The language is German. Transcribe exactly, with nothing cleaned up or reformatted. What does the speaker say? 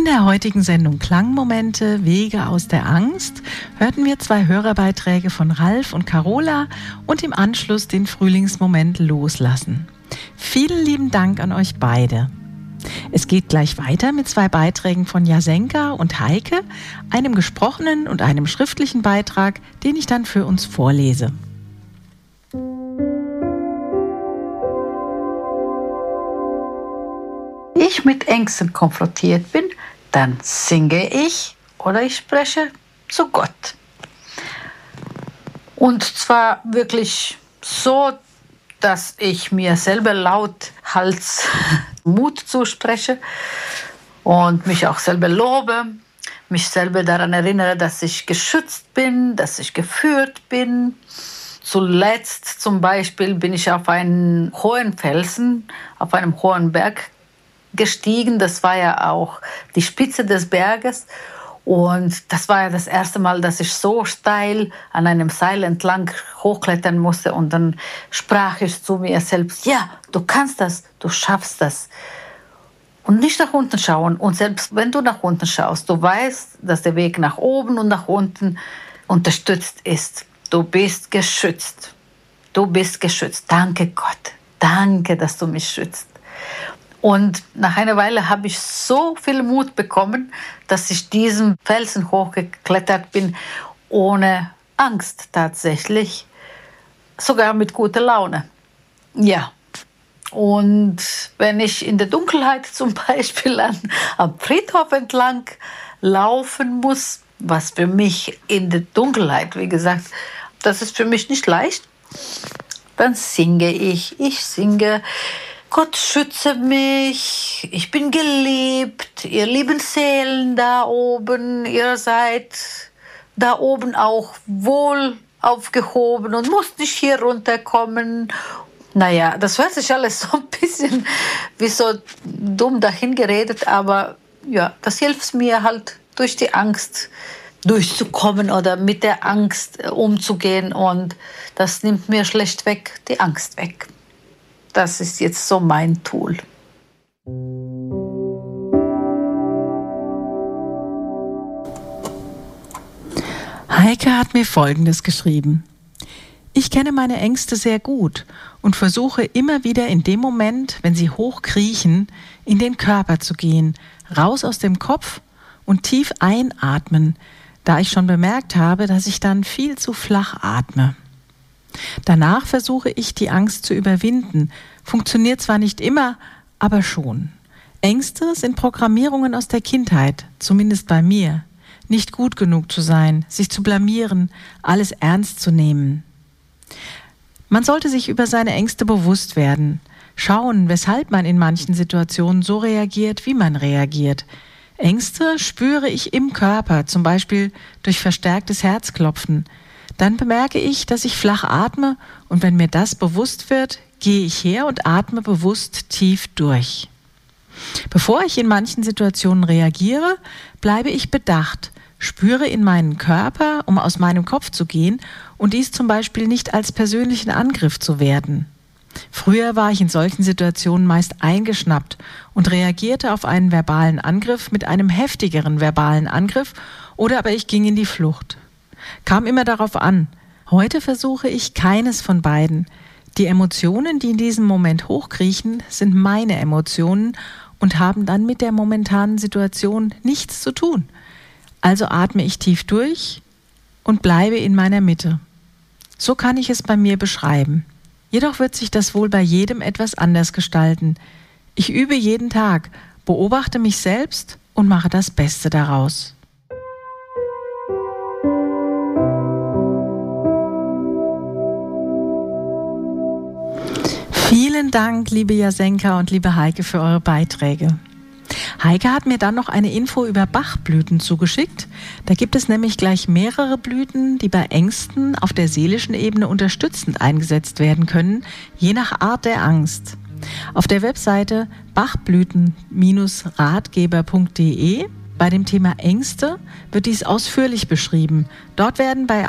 der heutigen Sendung Klangmomente, Wege aus der Angst hörten wir zwei Hörerbeiträge von Ralf und Carola und im Anschluss den Frühlingsmoment Loslassen. Vielen lieben Dank an euch beide. Es geht gleich weiter mit zwei Beiträgen von Jasenka und Heike, einem gesprochenen und einem schriftlichen Beitrag, den ich dann für uns vorlese. Ich mit Ängsten konfrontiert bin, dann singe ich oder ich spreche zu Gott. Und zwar wirklich so, dass ich mir selber laut Hals Mut zuspreche und mich auch selber lobe, mich selber daran erinnere, dass ich geschützt bin, dass ich geführt bin. Zuletzt zum Beispiel bin ich auf einen hohen Felsen, auf einem hohen Berg gestiegen. Das war ja auch die Spitze des Berges. Und das war ja das erste Mal, dass ich so steil an einem Seil entlang hochklettern musste. Und dann sprach ich zu mir selbst, ja, du kannst das, du schaffst das. Und nicht nach unten schauen. Und selbst wenn du nach unten schaust, du weißt, dass der Weg nach oben und nach unten unterstützt ist. Du bist geschützt. Du bist geschützt. Danke Gott. Danke, dass du mich schützt. Und nach einer Weile habe ich so viel Mut bekommen, dass ich diesen Felsen hochgeklettert bin, ohne Angst tatsächlich, sogar mit guter Laune. Ja, und wenn ich in der Dunkelheit zum Beispiel an, am Friedhof entlang laufen muss, was für mich in der Dunkelheit, wie gesagt, das ist für mich nicht leicht, dann singe ich, ich singe, Gott schütze mich, ich bin geliebt, ihr lieben Seelen da oben, ihr seid da oben auch wohl aufgehoben und musst nicht hier runterkommen. Naja, das hört sich alles so ein bisschen wie so dumm dahingeredet, aber ja, das hilft mir halt durch die Angst durchzukommen oder mit der Angst umzugehen und das nimmt mir schlechtweg die Angst weg. Das ist jetzt so mein Tool. Heike hat mir Folgendes geschrieben. Ich kenne meine Ängste sehr gut und versuche immer wieder in dem Moment, wenn sie hochkriechen, in den Körper zu gehen, raus aus dem Kopf und tief einatmen, da ich schon bemerkt habe, dass ich dann viel zu flach atme. Danach versuche ich, die Angst zu überwinden. Funktioniert zwar nicht immer, aber schon. Ängste sind Programmierungen aus der Kindheit, zumindest bei mir. Nicht gut genug zu sein, sich zu blamieren, alles ernst zu nehmen. Man sollte sich über seine Ängste bewusst werden, schauen, weshalb man in manchen Situationen so reagiert, wie man reagiert. Ängste spüre ich im Körper, zum Beispiel durch verstärktes Herzklopfen. Dann bemerke ich, dass ich flach atme und wenn mir das bewusst wird, gehe ich her und atme bewusst tief durch. Bevor ich in manchen Situationen reagiere, bleibe ich bedacht, spüre in meinen Körper, um aus meinem Kopf zu gehen und dies zum Beispiel nicht als persönlichen Angriff zu werten. Früher war ich in solchen Situationen meist eingeschnappt und reagierte auf einen verbalen Angriff mit einem heftigeren verbalen Angriff oder aber ich ging in die Flucht. Kam immer darauf an. Heute versuche ich keines von beiden. Die Emotionen, die in diesem Moment hochkriechen, sind meine Emotionen und haben dann mit der momentanen Situation nichts zu tun. Also atme ich tief durch und bleibe in meiner Mitte. So kann ich es bei mir beschreiben. Jedoch wird sich das wohl bei jedem etwas anders gestalten. Ich übe jeden Tag, beobachte mich selbst und mache das Beste daraus. Vielen Dank, liebe Jasenka und liebe Heike, für eure Beiträge. Heike hat mir dann noch eine Info über Bachblüten zugeschickt. Da gibt es nämlich gleich mehrere Blüten, die bei Ängsten auf der seelischen Ebene unterstützend eingesetzt werden können, je nach Art der Angst. Auf der Webseite bachblüten Ratgeber punkt de bei dem Thema Ängste wird dies ausführlich beschrieben. Dort werden bei